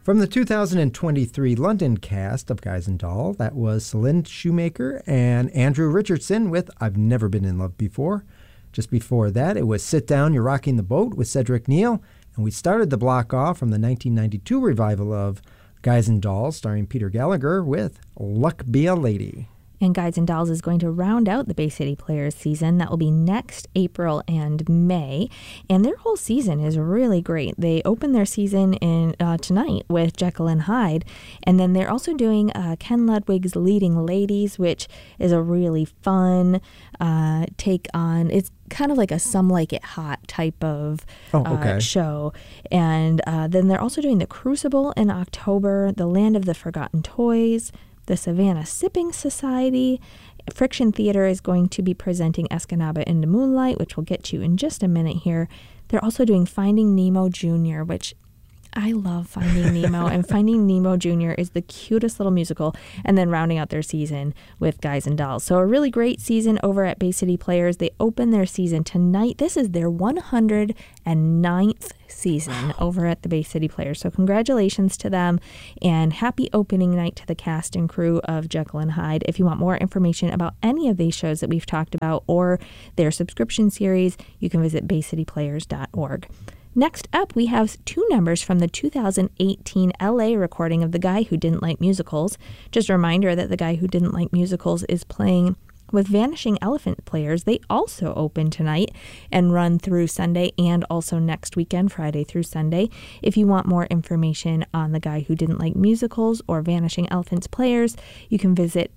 From the 2023 London cast of Guys and Dolls, that was Celine Shoemaker and Andrew Richardson with I've Never Been in Love Before. Just before that, it was Sit Down, You're Rocking the Boat with Cedric Neal. And we started the block off from the 1992 revival of Guys and Dolls, starring Peter Gallagher, with Luck Be a Lady. And Guys and Dolls is going to round out the Bay City Players season. That will be next April and May. And their whole season is really great. They open their season tonight with Jekyll and Hyde. And then they're also doing Ken Ludwig's Leading Ladies, which is a really fun take on, it's kind of like a Some Like It Hot type of show. And then they're also doing The Crucible in October, The Land of the Forgotten Toys, the Savannah Sipping Society. Friction Theater is going to be presenting Escanaba in the Moonlight, which we'll get to in just a minute here. They're also doing Finding Nemo Jr., which I love Finding Nemo, and Finding Nemo Jr. is the cutest little musical, and then rounding out their season with Guys and Dolls. So a really great season over at Bay City Players. They open their season tonight. This is their 109th season over at the Bay City Players. So congratulations to them, and happy opening night to the cast and crew of Jekyll and Hyde. If you want more information about any of these shows that we've talked about or their subscription series, you can visit baycityplayers.org. Next up, we have two numbers from the 2018 LA recording of The Guy Who Didn't Like Musicals. Just a reminder that The Guy Who Didn't Like Musicals is playing with Vanishing Elephant Players. They also open tonight and run through Sunday, and also next weekend, Friday through Sunday. If you want more information on The Guy Who Didn't Like Musicals or Vanishing Elephants Players, you can visit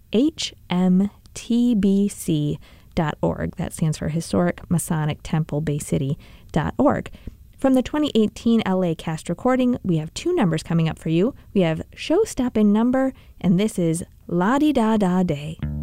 hmtbc.org. That stands for Historic Masonic Temple Bay-City.org. From the 2018 LA cast recording, we have two numbers coming up for you. We have Show Stoppin' Number, and this is La-Di-Da-Da Day.